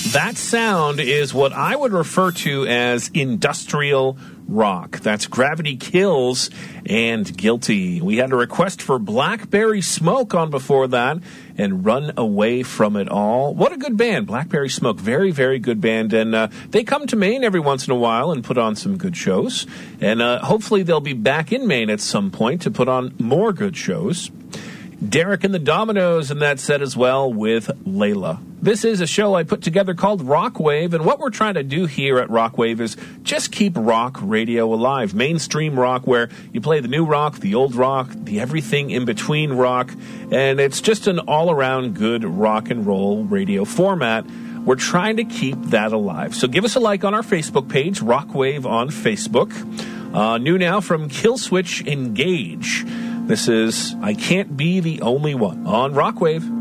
That sound is what I would refer to as industrial rock. That's Gravity Kills and Guilty. We had a request for Blackberry Smoke on before that and Run Away From It All. What a good band, Blackberry Smoke. Very, very good band. And they come to Maine every once in a while and put on some good shows. And hopefully they'll be back in Maine at some point to put on more good shows. Derek and the Dominoes in that set as well with Layla. This is a show I put together called Rockwave, and what we're trying to do here at Rockwave is just keep rock radio alive. Mainstream rock, where you play the new rock, the old rock, the everything in between rock, and it's just an all-around good rock and roll radio format. We're trying to keep that alive. So give us a like on our Facebook page, Rockwave on Facebook. New now from Killswitch Engage. This is I Can't Be the Only One on Rockwave.